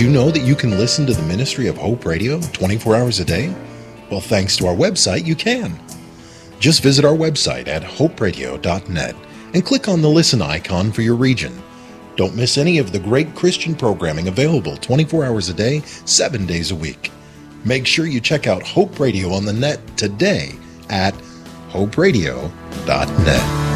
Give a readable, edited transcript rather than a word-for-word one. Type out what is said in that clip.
you know that you can listen to the ministry of Hope Radio 24 hours a day? Well, thanks to our website, you can. Just visit our website at hoperadio.net and click on the listen icon for your region. Don't miss any of the great Christian programming available 24 hours a day, 7 days a week. Make sure you check out Hope Radio on the net today at hoperadio.net.